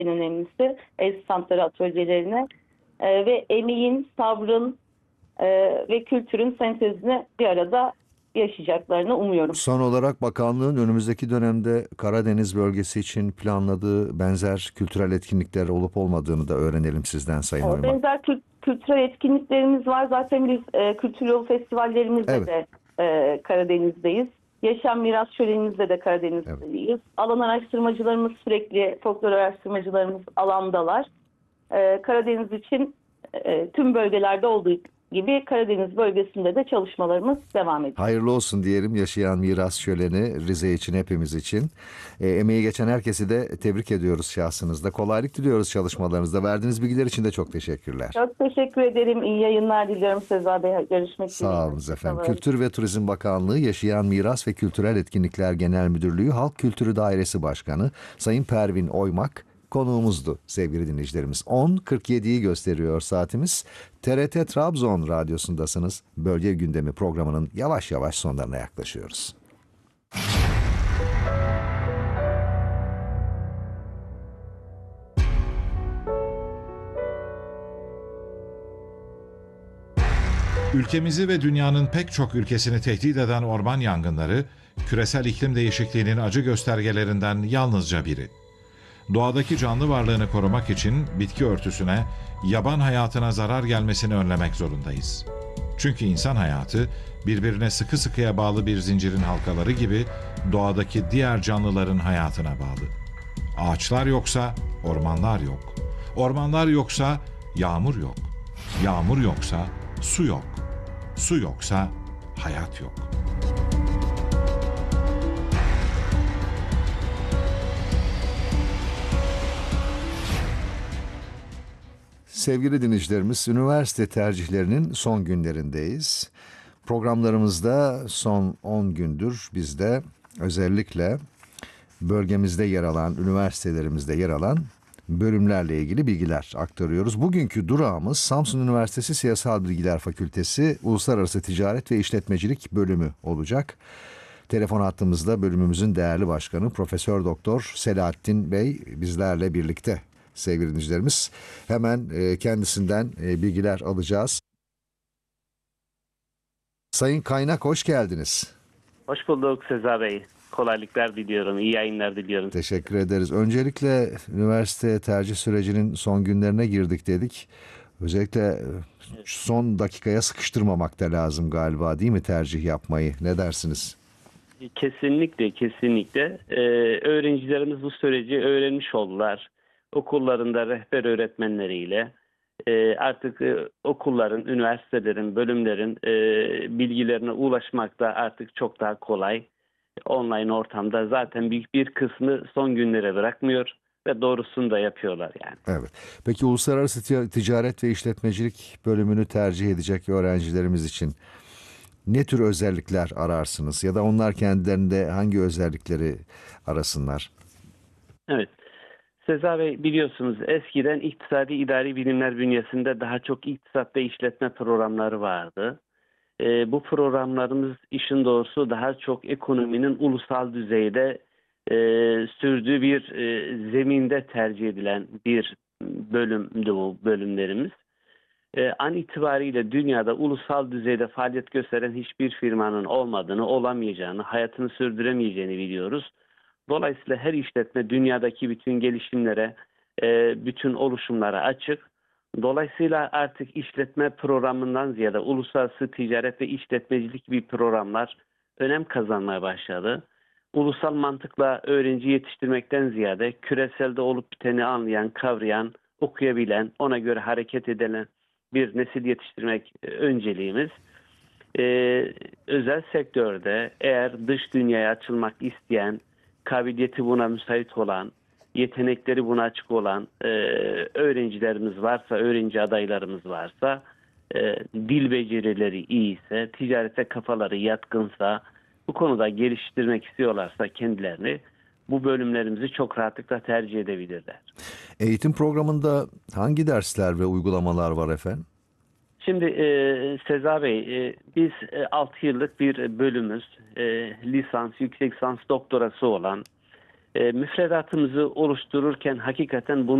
en önemlisi el standları atölyelerine ve emeğin, sabrın ve kültürün sentezini bir arada yaşayacaklarını umuyorum. Son olarak bakanlığın önümüzdeki dönemde Karadeniz bölgesi için planladığı benzer kültürel etkinlikler olup olmadığını da öğrenelim sizden Sayın Oymak. Benzer kültürel etkinliklerimiz var. Zaten biz kültür yolu festivallerimizde Evet. de Karadeniz'deyiz. Yaşam Miras Şölenimizde de Karadeniz'deyiz. Evet. Alan araştırmacılarımız sürekli, folklor araştırmacılarımız alandalar. Karadeniz için tüm bölgelerde olduğu gibi Karadeniz bölgesinde de çalışmalarımız devam ediyor. Hayırlı olsun diyelim Yaşayan Miras Şöleni Rize için, hepimiz için. Emeği geçen herkesi de tebrik ediyoruz şahsınızda. Kolaylık diliyoruz çalışmalarınızda. Verdiğiniz bilgiler için de çok teşekkürler. Çok teşekkür ederim. İyi yayınlar diliyorum Sezar Bey. Görüşmek üzere. Sağ olun efendim. Sağ olun. Kültür ve Turizm Bakanlığı Yaşayan Miras ve Kültürel Etkinlikler Genel Müdürlüğü Halk Kültürü Dairesi Başkanı Sayın Pervin Oymak konuğumuzdu sevgili dinleyicilerimiz. 10.47'yi gösteriyor saatimiz. TRT Trabzon Radyosu'ndasınız. Bölge Gündemi programının yavaş yavaş sonlarına yaklaşıyoruz. Ülkemizi ve dünyanın pek çok ülkesini tehdit eden orman yangınları, küresel iklim değişikliğinin acı göstergelerinden yalnızca biri. Doğadaki canlı varlığını korumak için bitki örtüsüne, yaban hayatına zarar gelmesini önlemek zorundayız. Çünkü insan hayatı, birbirine sıkı sıkıya bağlı bir zincirin halkaları gibi doğadaki diğer canlıların hayatına bağlı. Ağaçlar yoksa ormanlar yok. Ormanlar yoksa yağmur yok. Yağmur yoksa su yok. Su yoksa hayat yok. Sevgili dinleyicilerimiz, üniversite tercihlerinin son günlerindeyiz. Programlarımızda son 10 gündür biz de özellikle bölgemizde yer alan, üniversitelerimizde yer alan bölümlerle ilgili bilgiler aktarıyoruz. Bugünkü durağımız Samsun Üniversitesi Siyasal Bilgiler Fakültesi Uluslararası Ticaret ve İşletmecilik Bölümü olacak. Telefon hattımızda bölümümüzün değerli başkanı Profesör Doktor Selahattin Bey bizlerle birlikte. Sevgili dinleyicilerimiz, hemen kendisinden bilgiler alacağız. Sayın Kaynak, hoş geldiniz. Hoş bulduk Sezar Bey. Kolaylıklar diliyorum, iyi yayınlar diliyorum. Teşekkür ederiz. Öncelikle üniversite tercih sürecinin son günlerine girdik dedik. Özellikle son dakikaya sıkıştırmamak da lazım galiba, değil mi, tercih yapmayı? Ne dersiniz? Kesinlikle, kesinlikle. Öğrencilerimiz bu süreci öğrenmiş oldular. Okullarında rehber öğretmenleriyle artık okulların, üniversitelerin, bölümlerin bilgilerine ulaşmak da artık çok daha kolay. Online ortamda zaten büyük bir kısmı son günlere bırakmıyor ve doğrusunu da yapıyorlar yani. Evet. Peki Uluslararası Ticaret ve İşletmecilik bölümünü tercih edecek öğrencilerimiz için ne tür özellikler ararsınız? Ya da onlar kendilerinde hangi özellikleri arasınlar? Evet. Sezar Bey, biliyorsunuz eskiden iktisadi idari bilimler bünyesinde daha çok iktisat ve işletme programları vardı. Bu programlarımız işin doğrusu daha çok ekonominin ulusal düzeyde sürdüğü bir zeminde tercih edilen bir bölümdü bu bölümlerimiz. An itibariyle dünyada ulusal düzeyde faaliyet gösteren hiçbir firmanın olmadığını, olamayacağını, hayatını sürdüremeyeceğini biliyoruz. Dolayısıyla her işletme dünyadaki bütün gelişimlere, bütün oluşumlara açık. Dolayısıyla artık işletme programından ziyade uluslararası ticaret ve işletmecilik gibi programlar önem kazanmaya başladı. Ulusal mantıkla öğrenci yetiştirmekten ziyade küreselde olup biteni anlayan, kavrayan, okuyabilen, ona göre hareket eden bir nesil yetiştirmek önceliğimiz. Özel sektörde eğer dış dünyaya açılmak isteyen, kabiliyeti buna müsait olan, yetenekleri buna açık olan öğrencilerimiz varsa, öğrenci adaylarımız varsa, dil becerileri iyiyse, ticarete kafaları yatkınsa, bu konuda geliştirmek istiyorlarsa kendilerini, bu bölümlerimizi çok rahatlıkla tercih edebilirler. Eğitim programında hangi dersler ve uygulamalar var efendim? Şimdi Sezar Bey, biz 6 yıllık bir bölümüz, lisans, yüksek lisans doktorası olan Müfredatımızı oluştururken hakikaten bunu